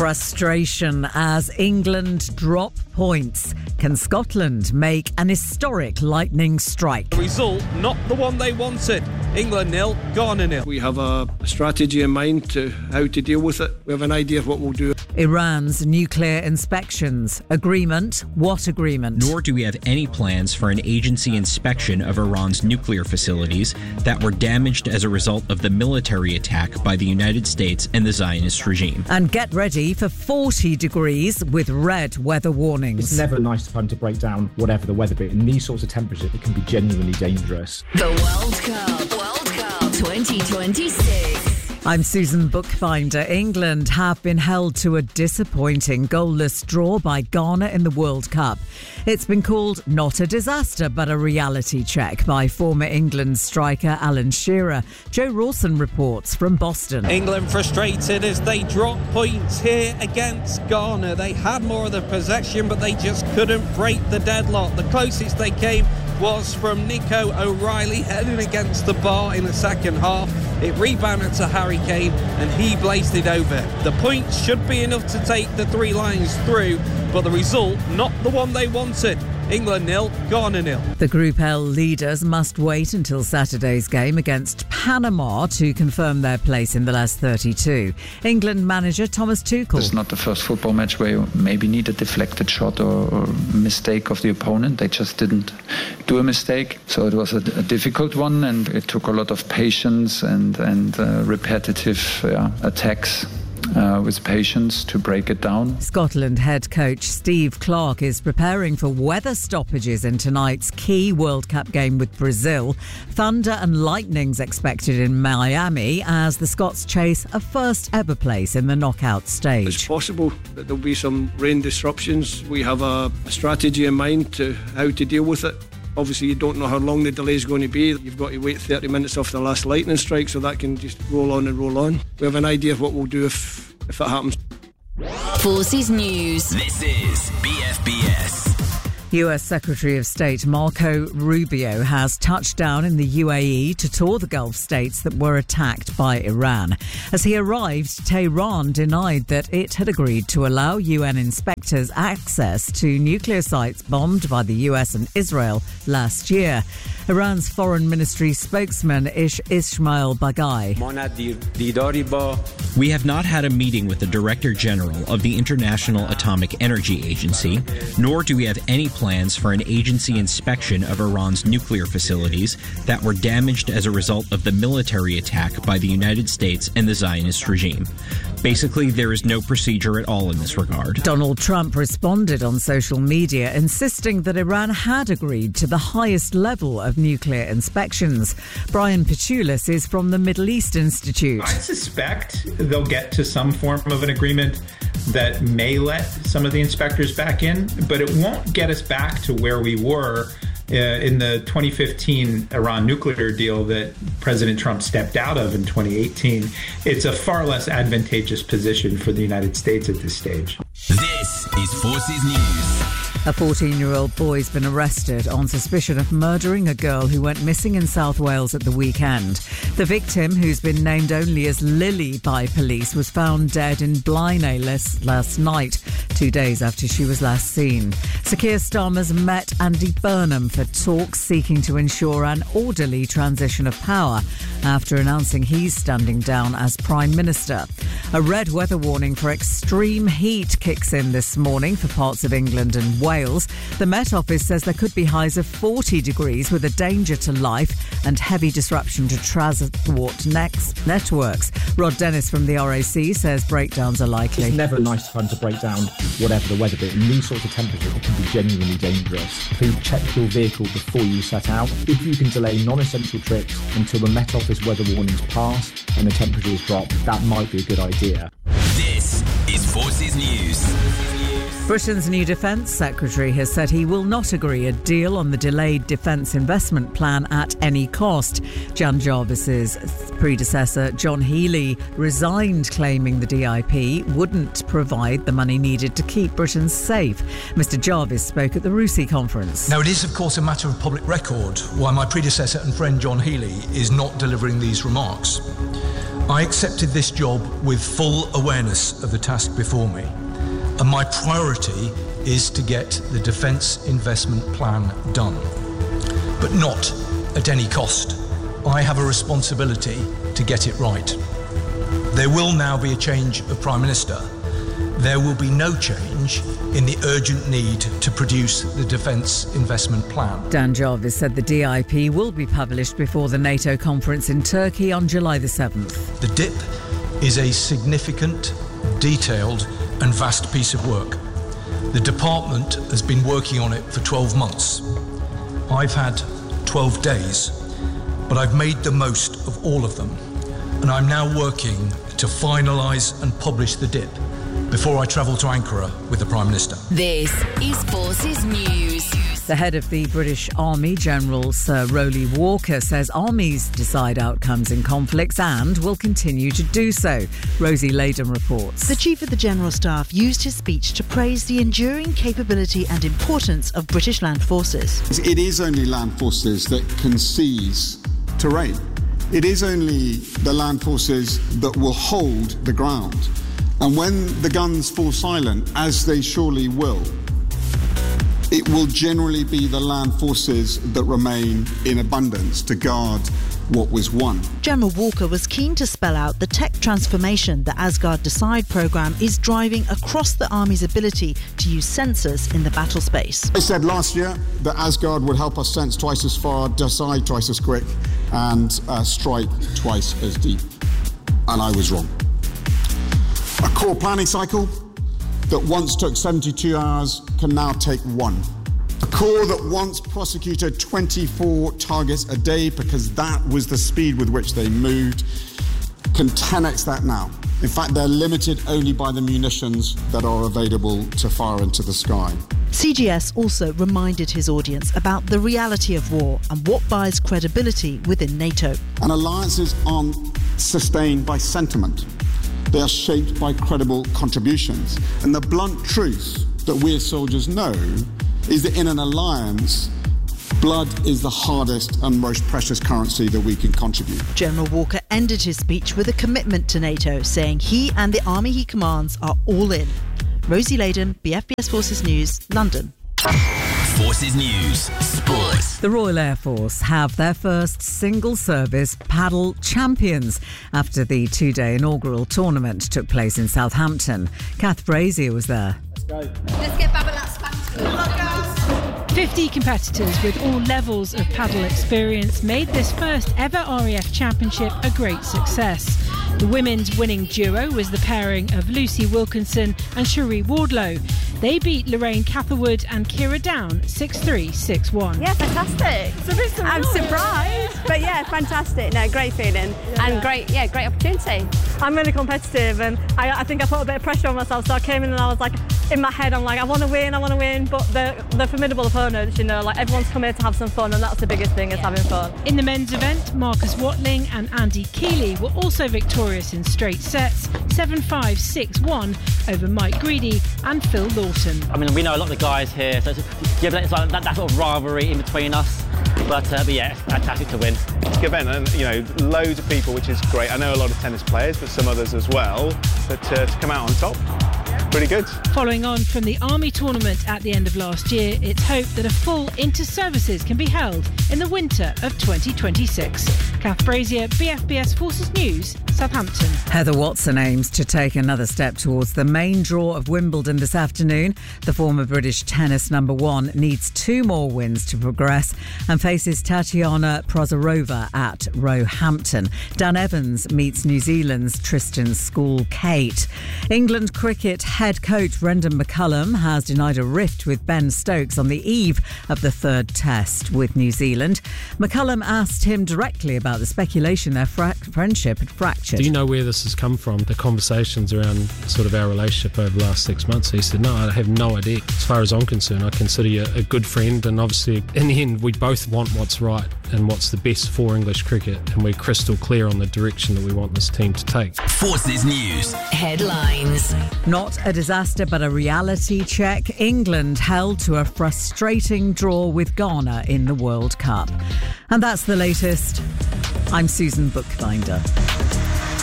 Frustration as England drop points. Can Scotland make an historic lightning strike? The result, not the one they wanted. England 0, Ghana 0. We have a strategy in mind to how to deal with it. We have an idea of what we'll do. Iran's nuclear inspections. Agreement? What agreement? Nor do we have any plans for an agency inspection of Iran's nuclear facilities that were damaged as a result of the military attack by the United States and the Zionist regime. And get ready for 40 degrees with red weather warnings. It's never a nice time to break down whatever the weather be. In these sorts of temperatures, it can be genuinely dangerous. The World Cup 2026. I'm Susan Bookbinder. England have been held to a disappointing goalless draw by Ghana in the World Cup. It's been called not a disaster but a reality check by former England striker Alan Shearer. Joe Rawson reports from Boston. England frustrated as they drop points here against Ghana. They had more of the possession but they just couldn't break the deadlock. The closest they came was from Nico O'Reilly heading against the bar in the second half. It rebounded to Harry Kane and he blazed it over. The points should be enough to take the three Lions through, but the result, not the one they wanted. England 0, Ghana 0. The Group L leaders must wait until Saturday's game against Panama to confirm their place in the last 32. England manager Thomas Tuchel. It's not the first football match where you maybe need a deflected shot or mistake of the opponent. They just didn't do a mistake. So it was a difficult one, and it took a lot of patience and repetitive attacks. With patience to break it down. Scotland head coach Steve Clarke is preparing for weather stoppages in tonight's key World Cup game with Brazil. Thunder and lightning's expected in Miami as the Scots chase a first ever place in the knockout stage. It's possible that there'll be some rain disruptions. We have a strategy in mind to how to deal with it. Obviously, you don't know how long the delay is going to be. You've got to wait 30 minutes off the last lightning strike, so that can just roll on and roll on. We have an idea of what we'll do if it happens. Forces News. This is BFBS. US Secretary of State Marco Rubio has touched down in the UAE to tour the Gulf states that were attacked by Iran. As he arrived, Tehran denied that it had agreed to allow UN inspectors access to nuclear sites bombed by the US and Israel last year. Iran's foreign ministry spokesman Ismail Baghai. We have not had a meeting with the Director General of the International Atomic Energy Agency, nor do we have any plans for an agency inspection of Iran's nuclear facilities that were damaged as a result of the military attack by the United States and the Zionist regime. Basically, there is no procedure at all in this regard. Donald Trump responded on social media, insisting that Iran had agreed to the highest level of nuclear inspections. Brian Pichulis is from the Middle East Institute. I suspect they'll get to some form of an agreement that may let some of the inspectors back in, but it won't get us back to where we were in the 2015 Iran nuclear deal that President Trump stepped out of in 2018. It's a far less advantageous position for the United States at this stage. This is Forces News. A 14-year-old boy's been arrested on suspicion of murdering a girl who went missing in South Wales at the weekend. The victim, who's been named only as Lily by police, was found dead in Blaenau last night, 2 days after she was last seen. Sir Keir Starmer's met Andy Burnham for talks seeking to ensure an orderly transition of power after announcing he's standing down as Prime Minister. A red weather warning for extreme heat kicks in this morning for parts of England and Wales. The Met Office says there could be highs of 40 degrees with a danger to life and heavy disruption to transport networks. Rod Dennis from the RAC says breakdowns are likely. It's never a nice time to break down whatever the weather be. In these sorts of temperatures, it can be genuinely dangerous. Please check your vehicle before you set out. If you can delay non-essential trips until the Met Office weather warnings pass and the temperatures drop, that might be a good idea. This is Forces News. Britain's new Defence Secretary has said he will not agree a deal on the delayed defence investment plan at any cost. Jan Jarvis's predecessor, John Healey, resigned, claiming the DIP wouldn't provide the money needed to keep Britain safe. Mr Jarvis spoke at the RUSI conference. Now, it is, of course, a matter of public record why my predecessor and friend John Healey is not delivering these remarks. I accepted this job with full awareness of the task before me, and my priority is to get the Defence Investment Plan done. But not at any cost. I have a responsibility to get it right. There will now be a change of Prime Minister. There will be no change in the urgent need to produce the Defence Investment Plan. Dan Jarvis said the DIP will be published before the NATO conference in Turkey on July the 7th. The DIP is a significant, detailed and vast piece of work. The department has been working on it for 12 months. I've had 12 days, but I've made the most of all of them, and I'm now working to finalise and publish the DIP before I travel to Ankara with the Prime Minister. This is Forces News. The head of the British Army, General Sir Rowley Walker, says armies decide outcomes in conflicts and will continue to do so. Rosie Laden reports. The Chief of the General Staff used his speech to praise the enduring capability and importance of British land forces. It is only land forces that can seize terrain. It is only the land forces that will hold the ground. And when the guns fall silent, as they surely will, it will generally be the land forces that remain in abundance to guard what was won. General Walker was keen to spell out the tech transformation the Asgard Decide programme is driving across the Army's ability to use sensors in the battle space. I said last year that Asgard would help us sense twice as far, decide twice as quick and strike twice as deep. And I was wrong. A core planning cycle that once took 72 hours can now take 1. A corps that once prosecuted 24 targets a day because that was the speed with which they moved can 10x that now. In fact, they're limited only by the munitions that are available to fire into the sky. CGS also reminded his audience about the reality of war and what buys credibility within NATO. And alliances aren't sustained by sentiment. They are shaped by credible contributions. And the blunt truth that we as soldiers know is that in an alliance, blood is the hardest and most precious currency that we can contribute. General Walker ended his speech with a commitment to NATO, saying he and the army he commands are all in. Rosie Laden, BFBS Forces News, London. Forces News, Sports. The Royal Air Force have their first single-service paddle champions after the two-day inaugural tournament took place in Southampton. Kath Brazier was there. Let's go. Let's get Babolat spanked. 50 competitors with all levels of paddle experience made this first ever RAF Championship a great success. The women's winning duo was the pairing of Lucy Wilkinson and Cherie Wardlow. They beat Lorraine Catherwood and Kira Down 6-3, 6-1. Yeah, fantastic. I'm surprised, but yeah, fantastic. No, great feeling and great opportunity. I'm really competitive and I think I put a bit of pressure on myself, so I came in and I was like, in my head, I'm like, I want to win, but they're formidable opponents, you know, like everyone's come here to have some fun and that's the biggest thing is having fun. In the men's event, Marcus Watling and Andy Keeley were also victorious in straight sets, 7-5, 6-1 over Mike Greedy and Phil Lawton. I mean, we know a lot of the guys here, so it's like that sort of rivalry in between us. But yeah, it's fantastic to win. It's a good event, and you know, loads of people, which is great. I know a lot of tennis players, but some others as well. But to come out on top, pretty good. Following on from the Army tournament at the end of last year, it's hoped that a full inter-services can be held in the winter of 2026. Kath Brazier, BFBS Forces News, Southampton. Heather Watson aims to take another step towards the main draw of Wimbledon this afternoon. The former British tennis number one needs 2 more wins to progress and faces Tatiana Prozorova at Roehampton. Dan Evans meets New Zealand's Tristan School-Kate. England cricket head coach Brendan McCullum has denied a rift with Ben Stokes on the eve of the 3rd test with New Zealand. McCullum asked him directly about the speculation their friendship had fractured. Do you know where this has come from? The conversations around sort of our relationship over the last 6 months. He said, no, I have no idea. As far as I'm concerned, I consider you a good friend, and obviously in the end we both want what's right and what's the best for English cricket, and we're crystal clear on the direction that we want this team to take. Forces News Headlines. Not a disaster but a reality check. England held to a frustrating draw with Ghana in the World Cup. And that's the latest. I'm Susan Bookbinder.